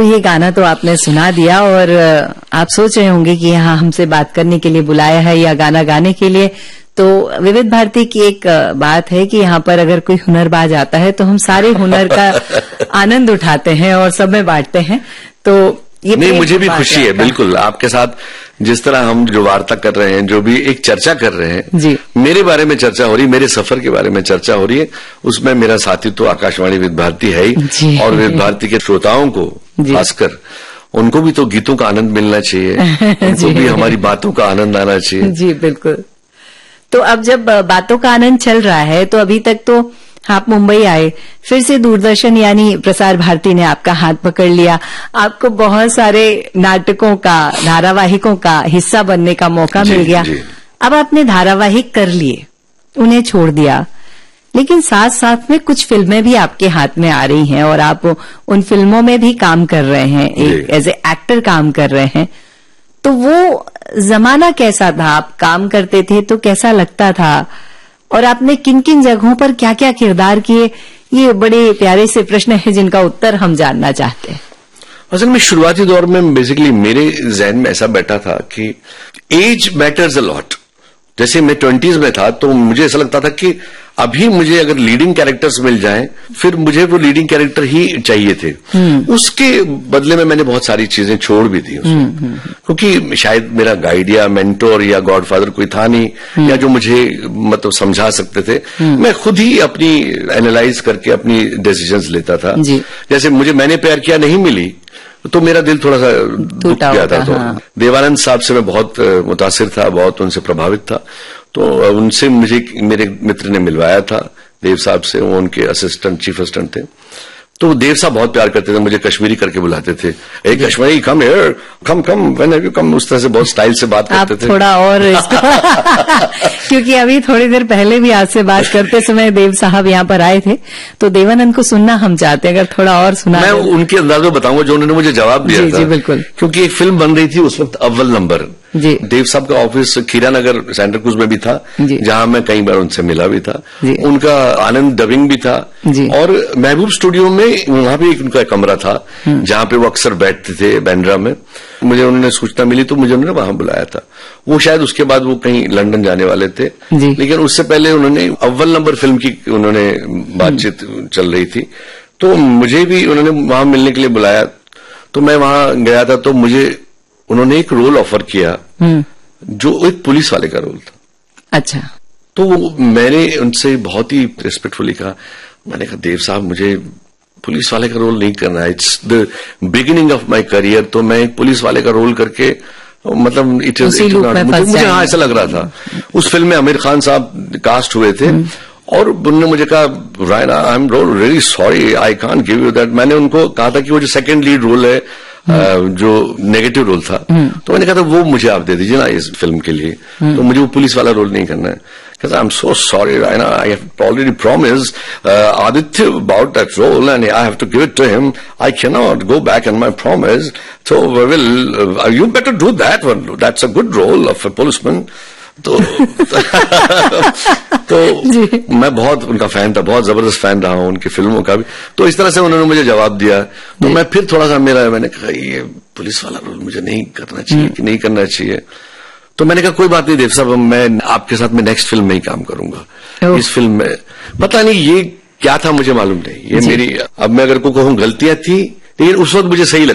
ये गाना तो आपने सुना दिया और आप सोच रहे होंगे कि यहाँ हमसे बात करने के लिए बुलाया है या गाना गाने के लिए। तो विविध भारती की एक बात है कि यहाँ पर अगर कोई हुनरबाज आता है तो हम सारे हुनर का आनंद उठाते हैं और सब में बांटते हैं। तो ये नहीं, मुझे भी खुशी है बिल्कुल आपके साथ जिस तरह हम जो वार्ता कर रहे हैं, जो भी एक चर्चा कर रहे हैं जी। मेरे बारे में चर्चा हो रही है, मेरे सफर के बारे में चर्चा हो रही है, उसमें मेरा साथी तो आकाशवाणी विविध भारती है ही और विविध भारती के श्रोताओं को खासकर उनको भी तो गीतों का आनंद मिलना चाहिए, उनको भी हमारी बातों का आनंद आना चाहिए। जी बिल्कुल। तो अब जब बातों का आनंद चल रहा है तो अभी तक तो आप मुंबई आए, फिर से दूरदर्शन यानी प्रसार भारती ने आपका हाथ पकड़ लिया, आपको बहुत सारे नाटकों का, धारावाहिकों का हिस्सा बनने का मौका मिल गया। अब आपने धारावाहिक कर लिए, उन्हें छोड़ दिया, लेकिन साथ साथ में कुछ फिल्में भी आपके हाथ में आ रही हैं और आप उन फिल्मों में भी काम कर रहे हैं, एक एज ए एक्टर काम कर रहे हैं। तो वो जमाना कैसा था? आप काम करते थे तो कैसा लगता था और आपने किन किन जगहों पर क्या क्या किरदार किए? ये बड़े प्यारे से प्रश्न है जिनका उत्तर हम जानना चाहते हैं। असल में शुरुआती दौर में बेसिकली मेरे जहन में ऐसा बैठा था कि एज मैटर्स अ लॉट। जैसे मैं 20s में था तो मुझे ऐसा लगता था कि अभी मुझे अगर लीडिंग कैरेक्टर्स मिल जाएं फिर मुझे वो लीडिंग कैरेक्टर ही चाहिए थे। उसके बदले में मैंने बहुत सारी चीजें छोड़ भी दी क्योंकि शायद मेरा गाइड या मेंटोर या गॉडफादर कोई था नहीं या जो मुझे मतलब समझा सकते थे। मैं खुद ही अपनी एनालाइज करके अपनी डिसीजंस लेता था। जैसे मुझे मैंने प्यार किया नहीं मिली तो मेरा दिल थोड़ा सा दुख गया था। तो देवानंद साहब से मैं बहुत मुतासिर था, बहुत उनसे प्रभावित था। तो उनसे मुझे मेरे मित्र ने मिलवाया था देव साहब से, वो उनके असिस्टेंट, चीफ असिस्टेंट थे। तो देव साहब बहुत प्यार करते थे, मुझे कश्मीरी करके बुलाते थे, ए Kashmiri come here, come come when have you come, उस तरह से बहुत स्टाइल से बात करते थे। थोड़ा और क्योंकि अभी थोड़ी देर पहले भी आपसे बात करते समय देव साहब यहाँ पर आए थे, तो देवानंद को सुनना हम चाहते हैं, अगर थोड़ा और सुना। मैं उनके अंदाज में बताऊंगा जो उन्होंने मुझे जवाब दिया था। जी बिल्कुल। क्योंकि एक फिल्म बन रही थी उस वक्त, अव्वल नंबर। देव साहब का ऑफिस खीरा नगर सेंट्रल क्रूज में भी था, जहां मैं कई बार उनसे मिला भी था। उनका आनंद डबिंग भी था और महबूब स्टूडियो में वहां भी एक उनका कमरा था जहां पे वो अक्सर बैठते थे बांद्रा में। मुझे उन्होंने सूचना मिली तो मुझे उन्होंने वहां बुलाया था। वो शायद उसके बाद वो कहीं लंदन जाने वाले थे, लेकिन उससे पहले उन्होंने अव्वल नंबर फिल्म की उन्होंने बातचीत चल रही थी, तो मुझे भी उन्होंने वहां मिलने के लिए बुलाया। तो मैं वहां गया था तो मुझे उन्होंने एक रोल ऑफर किया जो एक पुलिस वाले का रोल था। अच्छा। तो मैंने उनसे बहुत ही रिस्पेक्टफुली कहा, मैंने कहा देव साहब मुझे पुलिस वाले का रोल नहीं करना है, it's the beginning of my career. तो मैं एक पुलिस वाले का रोल करके मतलब इट इज मुझे हाँ ऐसा लग रहा था। उस फिल्म में आमिर खान साहब कास्ट हुए थे और उन्होंने मुझे कहा Raina I am really sorry I can't give you that. मैंने उनको कहा था कि वो जो सेकंड लीड रोल है जो नेगेटिव रोल था, तो मैंने कहा था वो मुझे आप दे दीजिए ना इस फिल्म के लिए, तो मुझे वो पुलिस वाला रोल नहीं करना है। कहता I am so sorry Raina, I have already promised Aditya about that role and I have to give it to him, I can not go back on my promise, so you better do that one, that's a good role of a policeman। तो मैं बहुत उनका fan था, बहुत जबरदस्त fan रहा हूं उनकी फिल्मों का भी। तो इस तरह से उन्होंने मुझे जवाब दिया, तो मैं फिर थोड़ा सा मैंने कहा ये पुलिस वाला रोल मुझे नहीं करना चाहिए कि नहीं करना चाहिए। तो मैंने कहा कोई बात नहीं देव साहब, मैं आपके साथ में नेक्स्ट फिल्म में ही काम करूंगा। इस फिल्म में पता नहीं ये क्या था मुझे मालूम नहीं, ये मेरी, अब मैं अगर को कहूं गलतियां थी, लेकिन उस वक्त मुझे सही